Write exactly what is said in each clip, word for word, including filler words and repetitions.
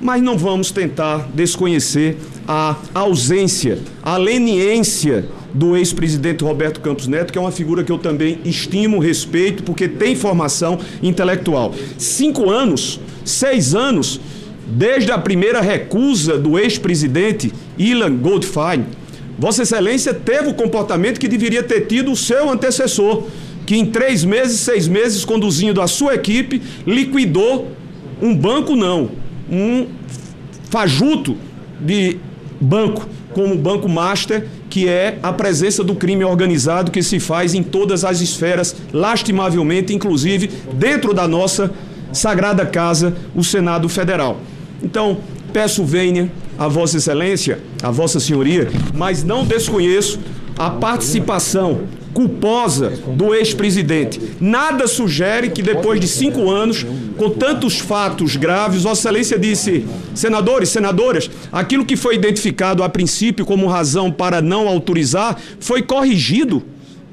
mas não vamos tentar desconhecer a ausência, a leniência do ex-presidente Roberto Campos Neto, que é uma figura que eu também estimo, respeito, porque tem formação intelectual. Cinco anos, seis anos, desde a primeira recusa do ex-presidente Ilan Goldfein, Vossa Excelência teve o comportamento que deveria ter tido o seu antecessor, que em três meses, seis meses, conduzindo a sua equipe, liquidou um banco não, um fajuto de banco, como o Banco Master, que é a presença do crime organizado que se faz em todas as esferas, lastimavelmente, inclusive dentro da nossa sagrada casa, o Senado Federal. Então, peço vênia a Vossa Excelência, a Vossa Senhoria, mas não desconheço a participação culposa do ex-presidente. Nada sugere que depois de cinco anos, com tantos fatos graves, Vossa Excelência disse, senadores, senadoras, aquilo que foi identificado a princípio como razão para não autorizar, foi corrigido.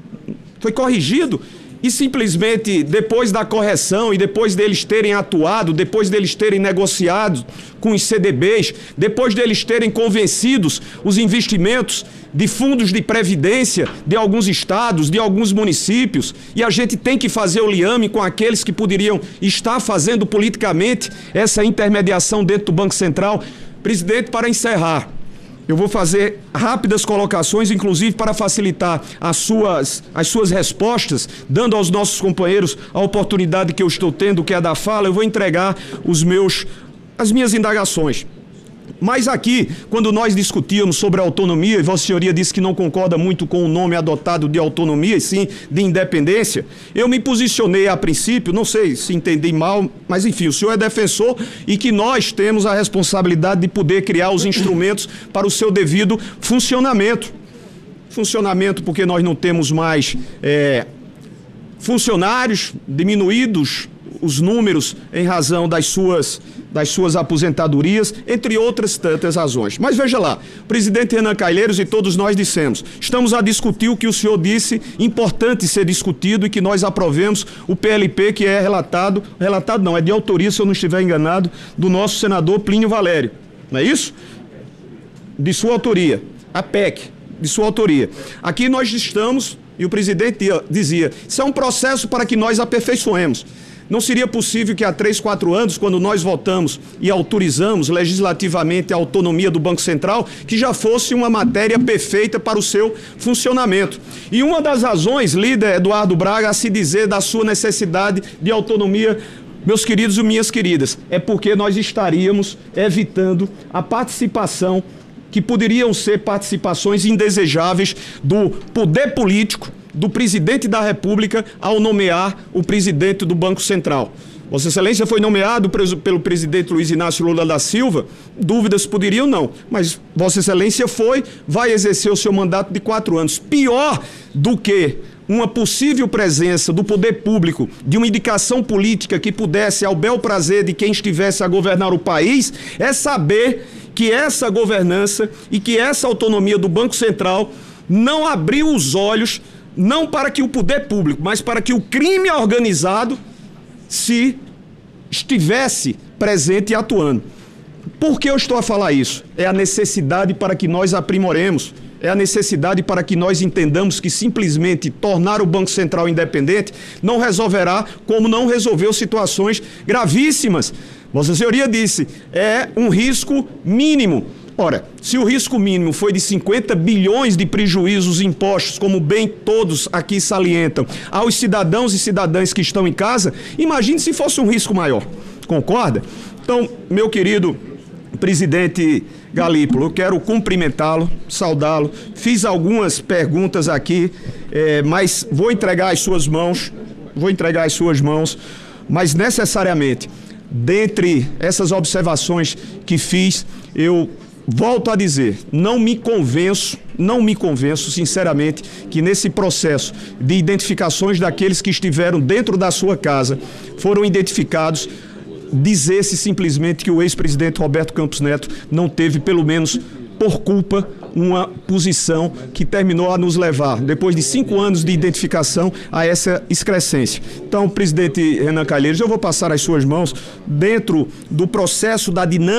Foi corrigido. E simplesmente, depois da correção e depois deles terem atuado, depois deles terem negociado com os C D Bs, depois deles terem convencidos os investimentos de fundos de previdência de alguns estados, de alguns municípios, e a gente tem que fazer o liame com aqueles que poderiam estar fazendo politicamente essa intermediação dentro do Banco Central. Presidente, para encerrar, eu vou fazer rápidas colocações, inclusive para facilitar as suas, as suas respostas, dando aos nossos companheiros a oportunidade que eu estou tendo, que é da fala. Eu vou entregar os meus, as minhas indagações. Mas aqui, quando nós discutíamos sobre a autonomia, e Vossa Senhoria disse que não concorda muito com o nome adotado de autonomia, e sim de independência, eu me posicionei a princípio, não sei se entendi mal, mas enfim, o senhor é defensor e que nós temos a responsabilidade de poder criar os instrumentos para o seu devido funcionamento. Funcionamento porque nós não temos mais é, funcionários, diminuídos os números em razão das suas, das suas aposentadorias, entre outras tantas razões. Mas veja lá, o presidente Renan Calheiros e todos nós dissemos, estamos a discutir o que o senhor disse, importante ser discutido e que nós aprovemos o P L P que é relatado, relatado não, é de autoria, se eu não estiver enganado, do nosso senador Plínio Valério, não é isso? De sua autoria, a P E C, de sua autoria. Aqui nós estamos, e o presidente dizia, isso é um processo para que nós aperfeiçoemos. Não seria possível que há três, quatro anos, quando nós votamos e autorizamos legislativamente a autonomia do Banco Central, que já fosse uma matéria perfeita para o seu funcionamento. E uma das razões, líder Eduardo Braga, a se dizer da sua necessidade de autonomia, meus queridos e minhas queridas, é porque nós estaríamos evitando a participação, que poderiam ser participações indesejáveis do poder político, do presidente da República ao nomear o presidente do Banco Central. Vossa Excelência foi nomeado pelo presidente Luiz Inácio Lula da Silva, dúvidas poderiam não, mas Vossa Excelência foi, vai exercer o seu mandato de quatro anos. Pior do que uma possível presença do poder público, de uma indicação política que pudesse, ao bel prazer de quem estivesse a governar o país, é saber que essa governança e que essa autonomia do Banco Central não abriu os olhos, não para que o poder público, mas para que o crime organizado se estivesse presente e atuando. Por que eu estou a falar isso? É a necessidade para que nós aprimoremos, é a necessidade para que nós entendamos que simplesmente tornar o Banco Central independente não resolverá, como não resolveu situações gravíssimas. Vossa Senhoria disse, é um risco mínimo. Ora, se o risco mínimo foi de cinquenta bilhões de prejuízos impostos, como bem todos aqui salientam, aos cidadãos e cidadãs que estão em casa, imagine se fosse um risco maior. Concorda? Então, meu querido presidente Galípolo, eu quero cumprimentá-lo, saudá-lo. Fiz algumas perguntas aqui, é, mas vou entregar as suas mãos, vou entregar as suas mãos, mas necessariamente, dentre essas observações que fiz, eu volto a dizer, não me convenço, não me convenço, sinceramente, que nesse processo de identificações daqueles que estiveram dentro da sua casa, foram identificados, dizer-se simplesmente que o ex-presidente Roberto Campos Neto não teve, pelo menos por culpa, uma posição que terminou a nos levar, depois de cinco anos de identificação, a essa excrescência. Então, presidente Renan Calheiros, eu vou passar às suas mãos, dentro do processo da dinâmica